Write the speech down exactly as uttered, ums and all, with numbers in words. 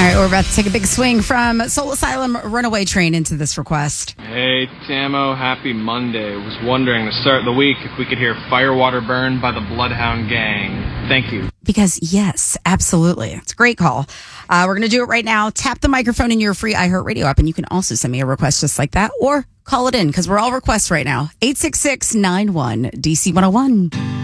right, we're about to take a big swing from Soul Asylum Runaway Train into this request. Hey, Tammo, happy Monday. Was wondering to start the week if we could hear Firewater Burn by the Bloodhound Gang. Thank you. Because, yes, absolutely. It's a great call. Uh, we're going to do it right now. Tap the microphone in your free iHeartRadio app, and you can also send me a request just like that, or call it in, because we're all requests right now. eight six six, nine one, D C one oh one.